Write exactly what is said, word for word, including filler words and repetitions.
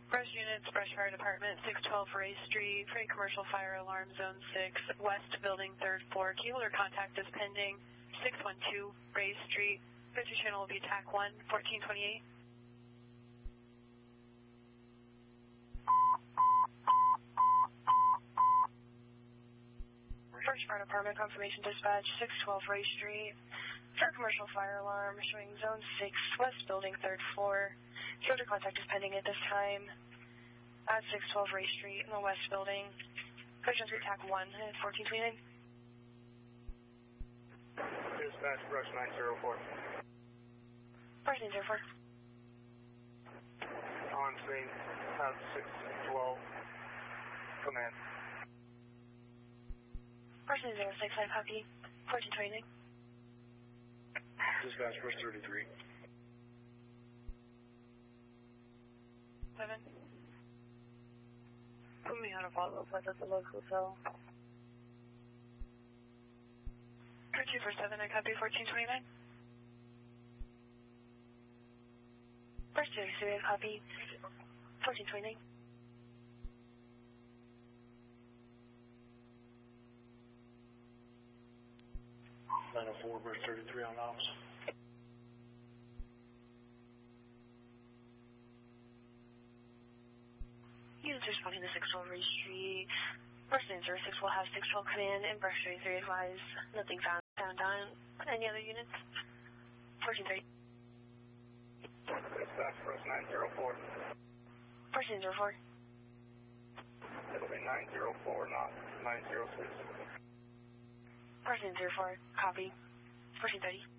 Brush units, Brush Fire Department, six twelve Ray Street, Free Commercial Fire Alarm Zone six, West Building, third floor. Cumular contact is pending, six one two Ray Street. Go-to channel will be T A C one, fourteen twenty-eight. Brush Fire Department, confirmation dispatch, six twelve Ray Street. Free Commercial Fire Alarm showing Zone six, West Building, third floor. Cumular contact is pending at this time at six twelve Ray Street in the West Building. Push on through T A C one, fourteen twenty-nine. Dispatch, Brush nine zero four. Brush nine zero four. On scene, at six twelve. Command. Brush nine zero six, I copy. fourteen twenty-nine. Dispatch, Brush thirty-three. Seven. Put me on a follow-up with at the local cell. two four seven, I copy fourteen twenty-nine. First two, so I copy fourteen twenty-nine. nine oh four, Brush thirty-three on ops. Units responding to six twelve Ray Street. Brush nine zero six will have six twelve command and Brush thirty-three advise. Nothing found found on any other units. fourteen thirty. Dispatch, Brush nine zero four. Brush nine zero four. It'll be nine zero four, not nine zero six. Brush nine zero four, copy. fourteen thirty.